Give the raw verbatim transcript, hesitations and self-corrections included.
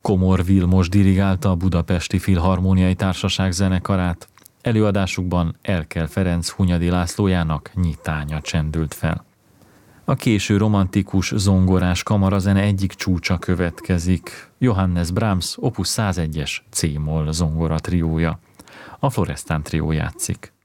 Komor Vilmos dirigálta a Budapesti Filharmóniai Társaság zenekarát. Előadásukban Erkel Ferenc Hunyadi Lászlójának Nyitánya csendült fel. A késő romantikus zongorás kamarazene egyik csúcsa következik. Johannes Brahms opus százegyes C-moll zongora triója. A Florestan trió játszik.